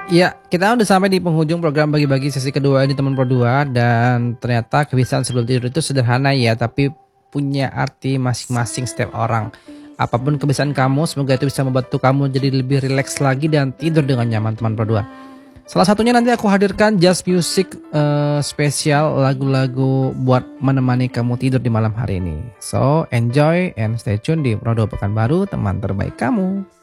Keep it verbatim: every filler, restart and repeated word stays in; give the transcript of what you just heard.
Ya, kita udah sampai di penghujung program bagi-bagi sesi kedua ini teman Pro dua, dan ternyata kebiasaan sebelum tidur itu sederhana ya, tapi punya arti masing-masing setiap orang. Apapun kebiasaan kamu, semoga itu bisa membantu kamu jadi lebih rileks lagi dan tidur dengan nyaman teman Pro dua. Salah satunya nanti aku hadirkan Just Music uh, spesial lagu-lagu buat menemani kamu tidur di malam hari ini. So, enjoy and stay tune di Pro dua Pekanbaru, teman terbaik kamu.